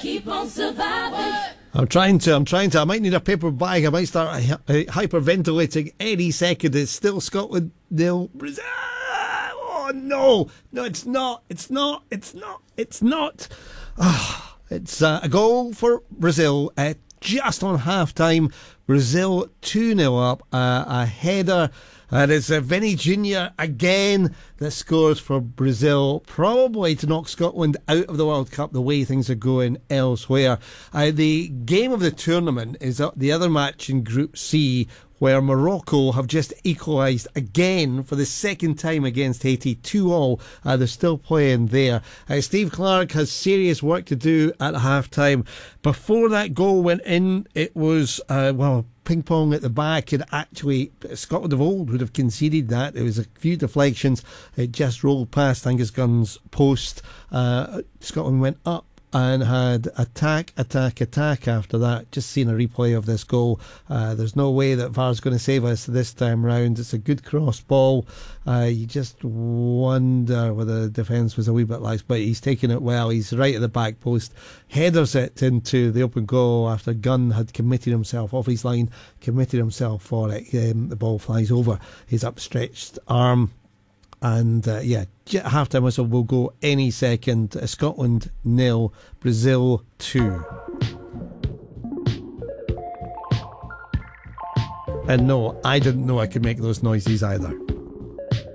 keep on surviving. I'm trying to. I might need a paper bag. I might start hyperventilating any second. It's still Scotland 0, Brazil. Oh no, it's not. It's a goal for Brazil at just on half time. Brazil 2-0 up. A header. And it's Vinny Jr. again that scores for Brazil, probably to knock Scotland out of the World Cup the way things are going elsewhere. The game of the tournament is the other match in Group C, where Morocco have just equalised again for the second time against Haiti, 2-2. They're still playing there. Steve Clarke has serious work to do at half-time. Before that goal went in, it was, ping pong at the back, and actually Scotland of old would have conceded that. There was a few deflections. It just rolled past Angus Gunn's post. Scotland went up and had attack after that. Just seeing a replay of this goal. There's no way that VAR's going to save us this time round. It's a good cross ball. You just wonder whether the defence was a wee bit lax, but he's taking it well. He's right at the back post, headers it into the open goal after Gunn had committed himself off his line, committed himself for it. The ball flies over his upstretched arm. And half-time whistle will go any second. Scotland 0, Brazil 2. And no, I didn't know I could make those noises either.